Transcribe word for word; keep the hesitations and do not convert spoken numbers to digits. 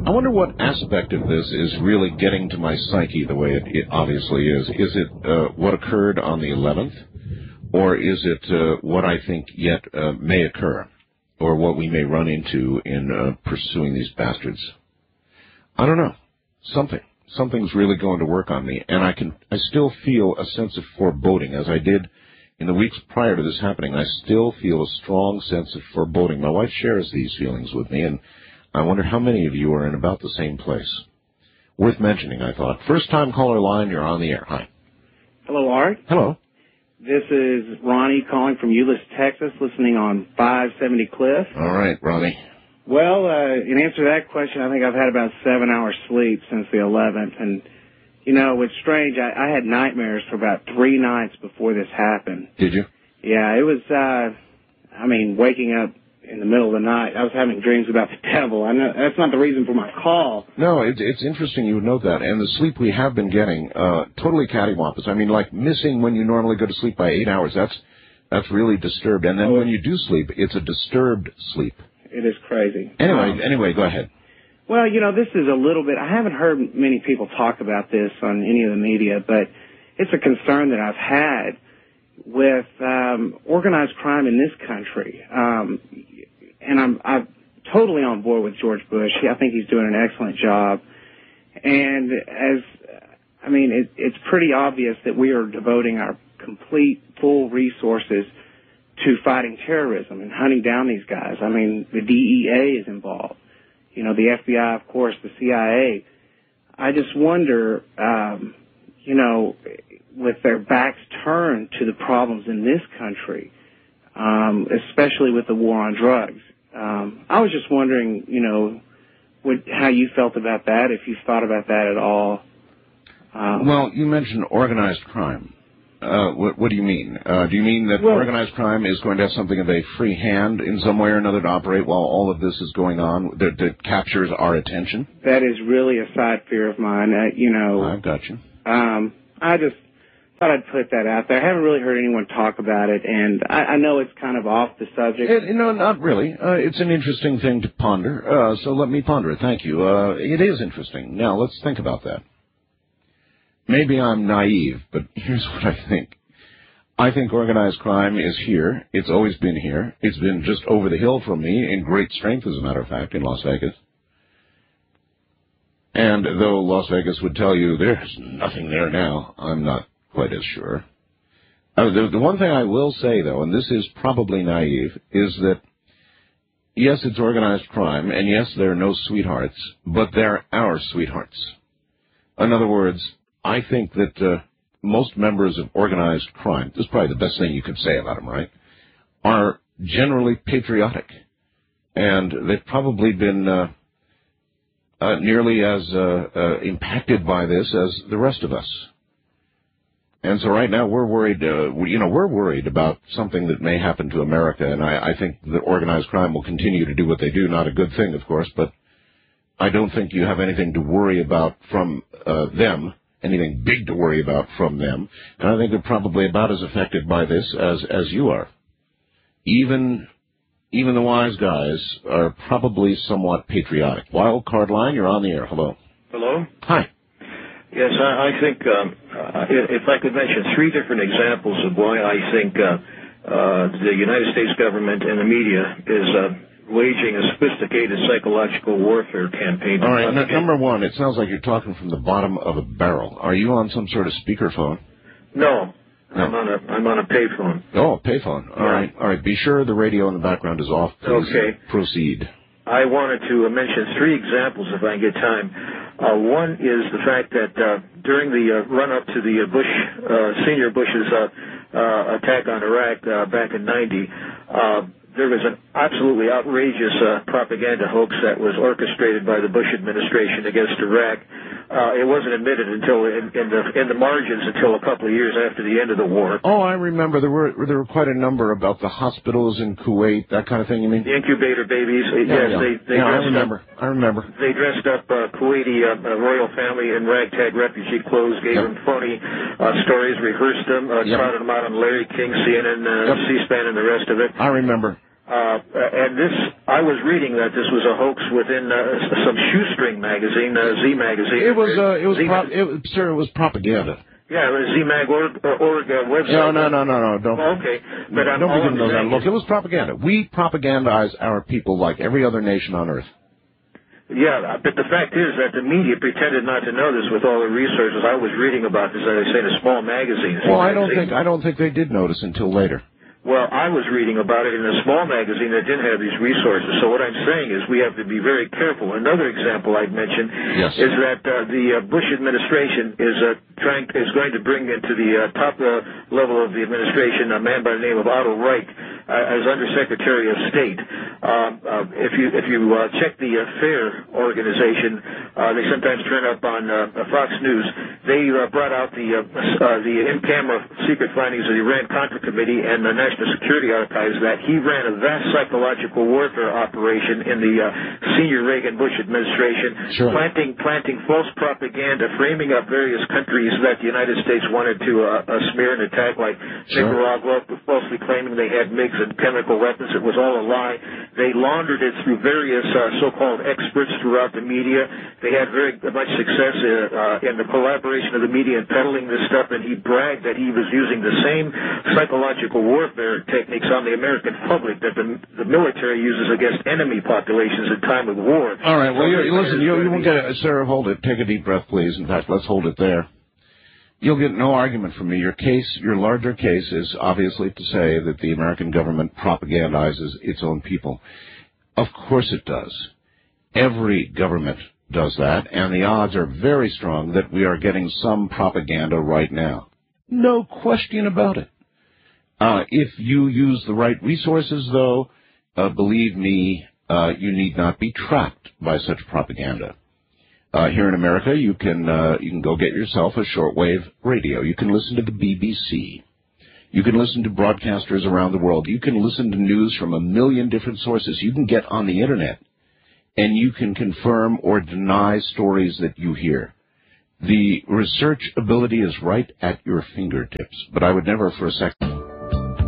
I wonder what aspect of this is really getting to my psyche the way it, it obviously is. Is it uh, what occurred on the eleventh, or is it uh, what I think yet uh, may occur, or what we may run into in uh, pursuing these bastards? I don't know. Something. Something's really going to work on me, and I can. I still feel a sense of foreboding, as I did in the weeks prior to this happening. I still feel a strong sense of foreboding. My wife shares these feelings with me, and I wonder how many of you are in about the same place. Worth mentioning, I thought. First-time caller line, you're on the air. Hi. Hello, Art. Hello. This is Ronnie calling from Euless, Texas, listening on five seventy Cliff. All right, Ronnie. Well, uh, in answer to that question, I think I've had about seven hours sleep since the eleventh. And, you know, it's strange. I, I had nightmares for about three nights before this happened. Did you? Yeah, it was, uh, I mean, waking up in the middle of the night. I was having dreams about the devil. I know that's not the reason for my call. No, it, it's interesting you would note that. And the sleep we have been getting, uh, totally cattywampus. I mean, like missing when you normally go to sleep by eight hours. That's that's really disturbed. And then oh, when you do sleep, it's a disturbed sleep. It is crazy. Anyway, um, anyway, go ahead. Well, you know, this is a little bit, I haven't heard many people talk about this on any of the media, but it's a concern that I've had with um, organized crime in this country. Um, and I'm, I'm totally on board with George Bush. I think he's doing an excellent job. And as, I mean, it, it's pretty obvious that we are devoting our complete, full resources to fighting terrorism and hunting down these guys. I mean, the D E A is involved. You know, the F B I, of course, the C I A. I just wonder, um, you know, with their backs turned to the problems in this country, um, especially with the war on drugs. Um, I was just wondering, you know, what, how you felt about that, if you thought about that at all. Um, well, you mentioned organized crime. Uh, what, what do you mean? Uh, do you mean that well, organized crime is going to have something of a free hand in some way or another to operate while all of this is going on that, that captures our attention? That is really a side fear of mine. Uh, you know, I've got you. Um, I just thought I'd put that out there. I haven't really heard anyone talk about it, and I, I know it's kind of off the subject. It, no, not really. Uh, it's an interesting thing to ponder, uh, so let me ponder it. Thank you. Uh, it is interesting. Now, let's think about that. Maybe I'm naive, but here's what I think. I think organized crime is here. It's always been here. It's been just over the hill from me in great strength, as a matter of fact, in Las Vegas. And though Las Vegas would tell you there's nothing there now, I'm not quite as sure. Uh, the, the one thing I will say, though, and this is probably naive, is that, yes, it's organized crime, and yes, there are no sweethearts, but they're our sweethearts. In other words, I think that uh, most members of organized crime, this is probably the best thing you could say about them, right, are generally patriotic. And they've probably been uh, uh, nearly as uh, uh, impacted by this as the rest of us. And so right now we're worried, uh, you know, we're worried about something that may happen to America. And I, I think that organized crime will continue to do what they do. Not a good thing, of course, but I don't think you have anything to worry about from uh, them. Anything big to worry about from them. And I think they're probably about as affected by this as, as you are. Even, even the wise guys are probably somewhat patriotic. Wild Card Line, you're on the air. Hello. Hello. Hi. Yes, I, I think, um, uh, if I could mention three different examples of why I think uh, uh, the United States government and the media is uh, waging a sophisticated psychological warfare campaign. All right, n- number one, it sounds like you're talking from the bottom of a barrel. Are you on some sort of speakerphone? No, no. I'm on a I'm on a payphone. Oh, a payphone. All yeah. right, all right. Be sure the radio in the background is off. Please okay. Proceed. I wanted to mention three examples if I get time. Uh, one is the fact that uh, during the uh, run-up to the uh, Bush, uh, senior Bush's uh, uh, attack on Iraq uh, back in ninety, uh, there was an absolutely outrageous uh, propaganda hoax that was orchestrated by the Bush administration against Iraq. Uh, it wasn't admitted until in, in the in the margins until a couple of years after the end of the war. Oh, I remember there were there were quite a number about the hospitals in Kuwait, that kind of thing. You mean the incubator babies? Yeah, yes, yeah. they they yeah, dressed I remember. Up, I remember. They dressed up uh, Kuwaiti uh, uh, royal family in ragtag refugee clothes, gave yep. them phony uh, stories, rehearsed them, uh, yep. trotted them out on Larry King, C N N, uh, yep. C-SPAN, and the rest of it. I remember. Uh, and this, I was reading that this was a hoax within uh, some shoestring magazine, uh, Z magazine. It was, uh, it was, pro- it, sir, it was propaganda. Yeah, the Z Mag org, uh, org uh, website. No, no, no, no, no. Don't. Oh, okay, but I'm don't begin to know that. saying, Look, it was propaganda. We propagandize our people like every other nation on earth. Yeah, but the fact is that the media pretended not to know this with all the resources. I was reading about this, as I say, in a small magazine. Well, I don't think I don't think they did notice until later. Well, I was reading about it in a small magazine that didn't have these resources. So what I'm saying is we have to be very careful. Another example I'd mention yes. is that uh, the uh, Bush administration is uh, trying is going to bring into the uh, top uh, level of the administration a man by the name of Otto Reich uh, as Undersecretary of State. Uh, uh, if you if you uh, check the uh, FAIR organization, uh, they sometimes turn up on uh, Fox News. They uh, brought out the uh, uh, the in-camera secret findings of the Iran-Contra Committee and the National Security Archives that he ran a vast psychological warfare operation in the uh, senior Reagan Bush administration, sure. planting planting false propaganda, framing up various countries that the United States wanted to uh, uh, smear and attack, like sure. Nicaragua, falsely claiming they had MiGs and chemical weapons. It was all a lie. They laundered it through various uh, so-called experts throughout the media. They had very much success uh, uh, in the collaboration of the media in peddling this stuff, and he bragged that he was using the same psychological warfare techniques on the American public that the, the military uses against enemy populations in time of war. All right, well, you, listen, you, you won't get it. Sir, hold it. Take a deep breath, please. In fact, let's hold it there. You'll get no argument from me. Your case, your larger case is obviously to say that the American government propagandizes its own people. Of course it does. Every government does that, and the odds are very strong that we are getting some propaganda right now. No question about it. Uh, if you use the right resources, though, uh, believe me, uh, you need not be trapped by such propaganda. Uh, here in America, you can uh, you can go get yourself a shortwave radio. You can listen to the B B C. You can listen to broadcasters around the world. You can listen to news from a million different sources. You can get on the Internet, and you can confirm or deny stories that you hear. The research ability is right at your fingertips, but I would never for a second